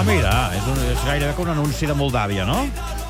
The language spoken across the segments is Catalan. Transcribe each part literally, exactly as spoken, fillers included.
mira, és, un, és gairebé com un anunci de Moldàvia, no?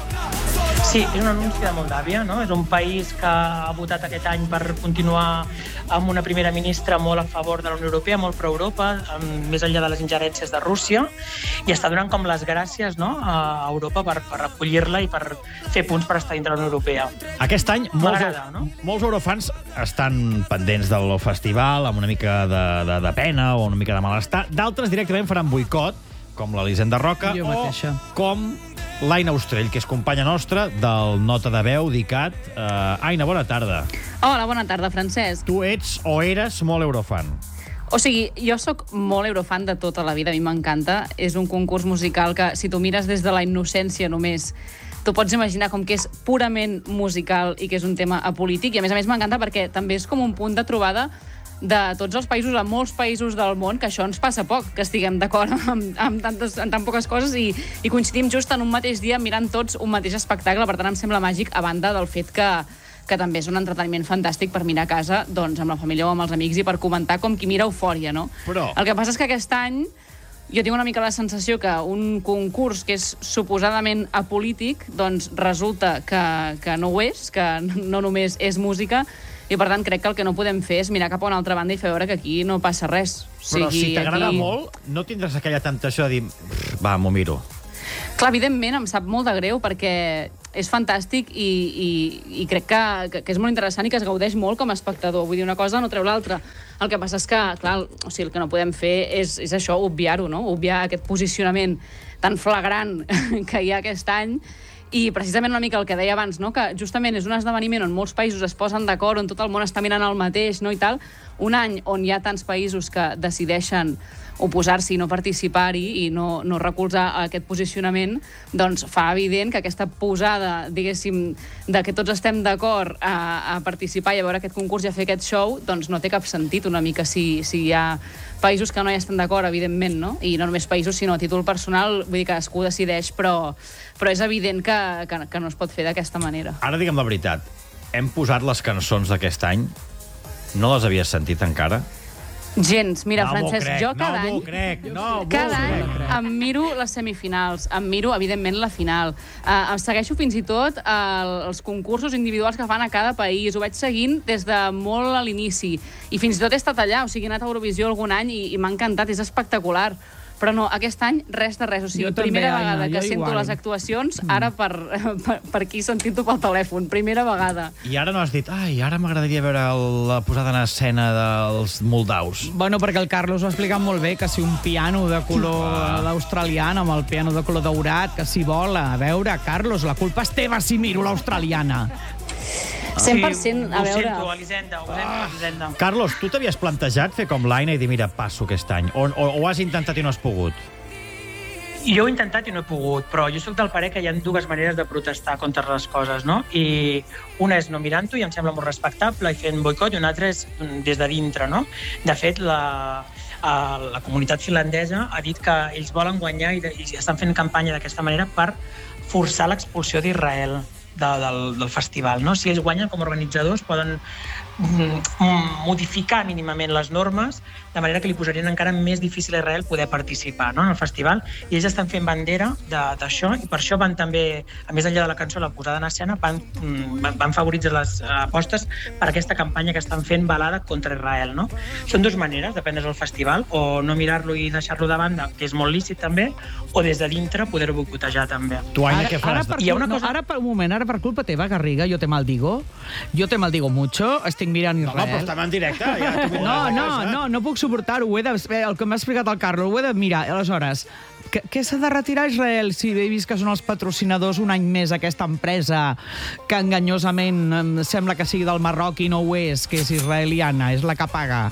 Sí, és un anunci de Moldàvia, no? És un país que ha votat aquest any per continuar amb una primera ministra molt a favor de la Unió Europea, molt pro-Europa, més enllà de les ingerències de Rússia, i està donant com les gràcies, no?, a Europa per, per acollir-la i per fer punts per estar dintre de la Unió Europea. Aquest any molts, no? molts eurofans estan pendents del festival amb una mica de, de, de pena o una mica de malestar. D'altres directament faran boicot, com l'Elisenda Roca, Jo o mateixa. com l'Aina Ostrell, que és companya nostra del Nota de Veu, d'ICAT. Uh, Aina, bona tarda. Hola, bona tarda, Francesc. Tu ets o eres molt eurofan. O sigui, jo sóc molt eurofan de tota la vida, a mi m'encanta. És un concurs musical que, si tu mires des de la innocència només, tu pots imaginar com que és purament musical i que és un tema apolític, i a més a més m'encanta perquè també és com un punt de trobada de tots els països, a molts països del món, que això ens passa poc, que estiguem d'acord amb, amb, tantes, amb tan poques coses i, i coincidim just en un mateix dia mirant tots un mateix espectacle. Per tant, em sembla màgic, a banda del fet que, que també és un entreteniment fantàstic per mirar a casa, doncs, amb la família o amb els amics i per comentar com qui mira Eufòria, no? Però... El que passa és que aquest any jo tinc una mica la sensació que un concurs que és suposadament apolític, doncs resulta que, que no ho és, que no només és música, i per tant crec que el que no podem fer és mirar cap a una altra banda i fer veure que aquí no passa res. O sigui, Però si t'agrada aquí... molt, no tindràs aquella temptació de dir va, m'ho miro. Clar, evidentment, em sap molt de greu perquè és fantàstic i, i, i crec que, que, que és molt interessant i que es gaudeix molt com a espectador. Vull dir, una cosa no treu l'altra. El que passa és que, clar, o sigui, el que no podem fer és, és això, obviar-ho, no? Obviar aquest posicionament tan flagrant que hi ha aquest any. I precisament una mica el que deia abans, no? Que justament és un esdeveniment on molts països es posen d'acord, on tot el món està mirant el mateix, no? I tal. Un any on hi ha tants països que decideixen oposar-s'hi i no participar-hi i no, no recolzar aquest posicionament, doncs fa evident que aquesta posada, diguéssim, de que tots estem d'acord a, a participar i a veure aquest concurs i a fer aquest show, doncs no té cap sentit una mica si, si hi ha països que no hi estan d'acord, evidentment, no? I no només països, sinó a títol personal, vull dir que cadascú decideix, però, però és evident que, que, que no es pot fer d'aquesta manera. Ara digue'm la veritat, hem posat les cançons d'aquest any, no les havies sentit encara? Gens. Mira, no Francesc, crec, jo cada no any... Crec, no cada any crec. em miro les semifinals, em miro, evidentment, la final. Uh, em segueixo fins i tot uh, els concursos individuals que fan a cada país. Ho vaig seguint des de molt a l'inici. I fins i tot he estat allà, o sigui, he anat a Eurovisió algun any i, i m'ha encantat, és espectacular. Però no, aquest any res de res. O sigui, també, primera Aina, vegada que jo sento igual. les actuacions, ara per, per, per aquí sentint-ho pel telèfon. Primera vegada. I ara no has dit, ai, ara m'agradaria veure la posada en escena dels moldaus. Bueno, perquè el Carlos ho ha explicat molt bé, que si un piano de color Ah. l'australiana amb el piano de color daurat, que si vola. A veure, Carlos, la culpa és teva si miro l'australiana. cent per cent, a Ho veure... sento, Elisenda, ho sento, Elisenda. Carlos, tu t'havies plantejat fer com l'Aina i dir, mira, passo aquest any, o, o, o has intentat i no has pogut? Jo ho he intentat i no he pogut, però jo sóc del parer que hi ha dues maneres de protestar contra les coses, no? I una és no mirant-ho, i em sembla molt respectable, i fent boicot, i una altra és des de dintre, no? De fet, la, la comunitat finlandesa ha dit que ells volen guanyar i, i estan fent campanya d'aquesta manera per forçar l'expulsió d'Israel de, del, del festival, no? Si ells guanyen com a organitzadors poden modificar mínimament les normes de manera que li posarien encara més difícil a Israel poder participar, no?, en el festival, i ells estan fent bandera d'això, i per això van també, a més enllà de la cançó, la posada en escena, van, van favoritzar les apostes per aquesta campanya que estan fent balada contra Israel, no? Són dues maneres de prendre's el festival, o no mirar-lo i deixar-lo de banda, que és molt lícit també, o des de dintre poder-ho boicotejar també. Tu, Aina, Ara, què ara, faràs? per, Hi ha una no, cosa- ara per un moment, ara per culpa teva, Garriga, jo te maldigo. Jo te maldigo mucho, estic mirant No, però Israel. estem en directe. Ja, tu No, no, no, no puc suportar-ho. Ho he de, el que m'ha explicat el Carlos, ho he de mirar. Aleshores, què, què s'ha de retirar Israel si he vist que són els patrocinadors un any més aquesta empresa que enganyosament em sembla que sigui del Marroc i no ho és, que és israeliana, és la que paga?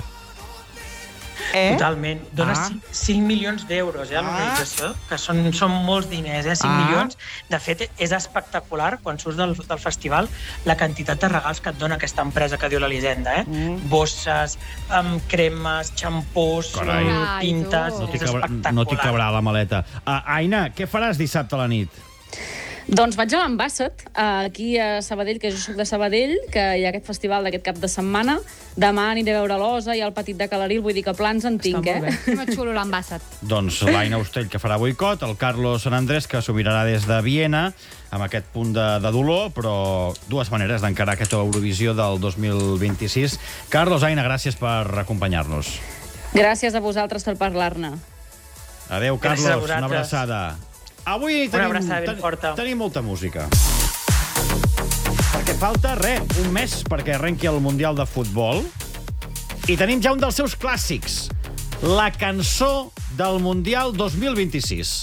Eh? Totalment. Dona Ah. cinc milions d'euros eh, a l'organització, que són, són molts diners, eh? cinc Ah. milions. De fet, és espectacular, quan surts del, del festival, la quantitat de regals que et dona aquesta empresa que diu l'Elisenda. Eh? Mm. Bosses, um, cremes, xampús, Carai. um, Ai, tintes... tu. No t'hi és cabrà, espectacular. no t'hi cabrà la maleta. Uh, Aina, què faràs dissabte a la nit? Doncs vaig a l'Ambassador, aquí a Sabadell, que jo soc de Sabadell, que hi ha aquest festival d'aquest cap de setmana. Demà aniré a veure l'Osa i el Petit de Calaril, vull dir que plans en tinc, eh? Que molt xulo l'Ambassador. Doncs l'Aina Ostell, que farà boicot, el Carlos San Andrés, que s'ho mirarà des de Viena, amb aquest punt de, de dolor, però dues maneres d'encarar aquesta Eurovisió del dos mil vint-i-sis. Carlos, Aina, gràcies per acompanyar-nos. Gràcies a vosaltres per parlar-ne. Adéu, Gràcies a Carlos, una vosaltres. abraçada. Avui Una tenim, abraçada ben ten, forta. tenim molta música. Perquè falta, res, un mes perquè arrenqui el Mundial de Futbol. I tenim ja un dels seus clàssics, la cançó del Mundial dos mil vint-i-sis.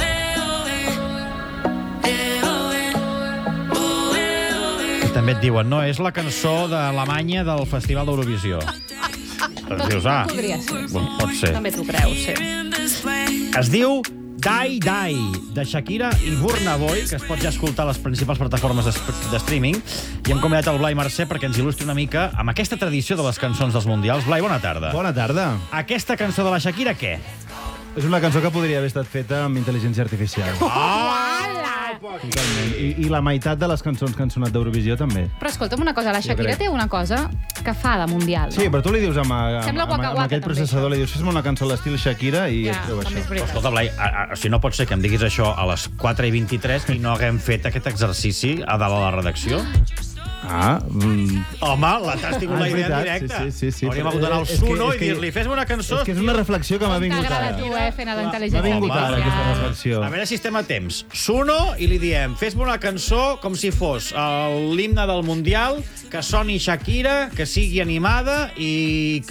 I també et diuen, no, és la cançó d'Alemanya del Festival d'Eurovisió. Doncs dius, ah, Podria ser. bon, pot ser. També t'ho creus, sí. Es diu Die Die, de Shakira i Burna Boy, que es pot ja escoltar a les principals plataformes de, de streaming. I hem convidat el Blai Mercè perquè ens il·lustri una mica amb aquesta tradició de les cançons dels Mundials. Blai, bona tarda. Bona tarda. Aquesta cançó de la Shakira, què? És una cançó que podria haver estat feta amb intel·ligència artificial. Totalment. I, I la meitat de les cançons que han sonat d'Eurovisió també. Però escolta'm una cosa, la Shakira crec. té una cosa que fa de mundial, no? Sí, però tu li dius amb, amb, Sembla amb, Waka amb Waka, aquest també, processador, això. li dius, fes-me una cançó a l'estil Shakira i Ja, et treu també és això. veritat. Escolta, Blai, a, a, si no pot ser que em diguis això a les quatre i vint-i-tres i no haguem fet aquest exercici a dalt a la redacció. Ah, mm, Home, la t'has tingut Ah, la és idea en veritat, directe. sí, sí, sí, sí. Hauríem Però, hagut d'anar al és que- Suno és i que- dir-li, fes-me una cançó. és que és una reflexió que m'ha vingut T'agrada ara. tu, eh, fent a la M'ha intel·ligència vingut ara, aquesta artificial. reflexió. A veure si estem a temps. Suno i li diem, fes-me una cançó com si fos l'himne del Mundial, que soni Shakira, que sigui animada i